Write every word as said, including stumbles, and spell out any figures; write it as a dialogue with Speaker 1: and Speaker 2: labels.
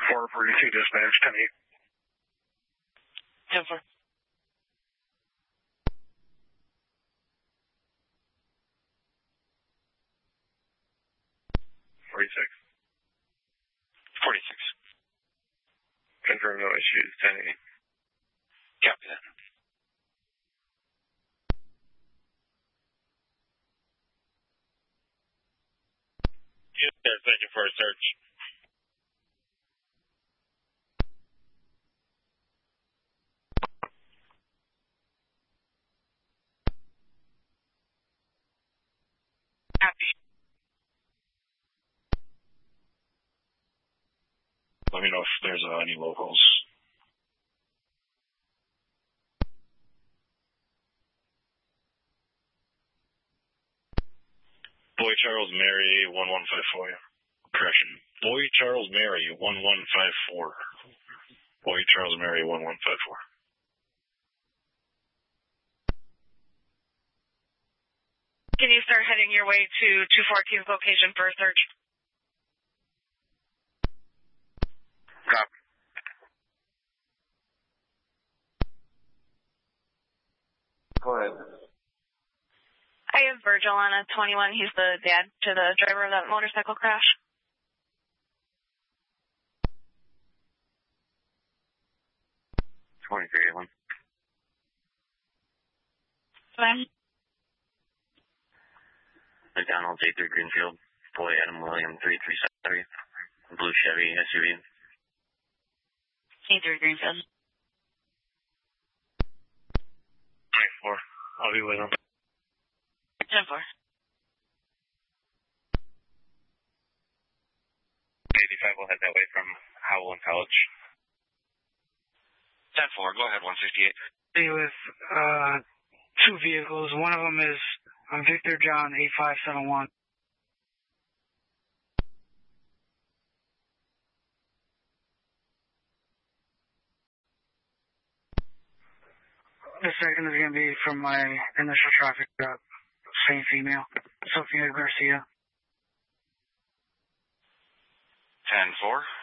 Speaker 1: four forty-two dispatch, ten eight.
Speaker 2: ten four.
Speaker 1: forty-six.
Speaker 2: forty-six.
Speaker 1: Confirm no issues, ten eight.
Speaker 2: Copy that.
Speaker 3: Yes, sir. Thank you for a search.
Speaker 2: Copy.
Speaker 3: Let me know if there's uh, any locals. Boy Charles Mary, one one five four. Correction. Boy Charles Mary, one one five four. Boy Charles Mary, one one five four.
Speaker 4: Can you start heading your way to two fourteen's location for a search?
Speaker 1: Copy. Go ahead.
Speaker 4: I have Virgil on a twenty-one. He's the dad to the driver of that motorcycle crash.
Speaker 1: twenty-three, one.
Speaker 4: Fine.
Speaker 1: McDonald's, eight three Greenfield. Boy Adam William, three three seven three. Blue Chevy S U V.
Speaker 4: eight three Greenfield.
Speaker 1: twenty-four. I'll be with him.
Speaker 4: ten four.
Speaker 1: eighty-five will head that way from Howell and College.
Speaker 2: ten four. Go ahead, one sixty-eight.
Speaker 5: Be with uh, two vehicles. One of them is um, Victor John eight five seven one. The second is going to be from my initial traffic stop. Same female, Sophia Garcia.
Speaker 2: ten four.